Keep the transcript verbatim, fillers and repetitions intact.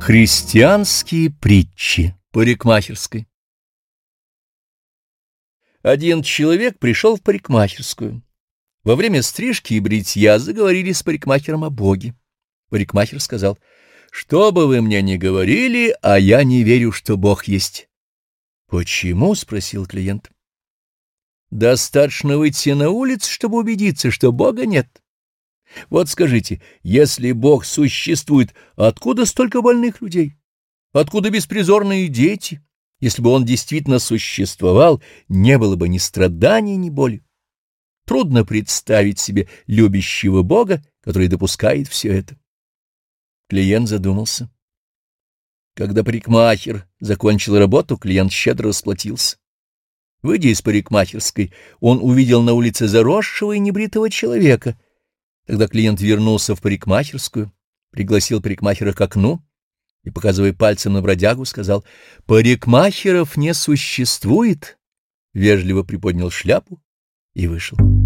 Христианские притчи. Парикмахерской. Один человек пришел в парикмахерскую. Во время стрижки и бритья заговорили с парикмахером о Боге. Парикмахер сказал: «Что бы вы мне ни говорили, а я не верю, что Бог есть». «Почему?» — спросил клиент. «Достаточно выйти на улицу, чтобы убедиться, что Бога нет. Вот скажите, если Бог существует, откуда столько больных людей? Откуда беспризорные дети? Если бы Он действительно существовал, не было бы ни страданий, ни боли. Трудно представить себе любящего Бога, который допускает все это». Клиент задумался. Когда парикмахер закончил работу, клиент щедро расплатился. Выйдя из парикмахерской, он увидел на улице заросшего и небритого человека. Тогда клиент вернулся в парикмахерскую, пригласил парикмахера к окну и, показывая пальцем на бродягу, сказал: «Парикмахеров не существует», вежливо приподнял шляпу и вышел.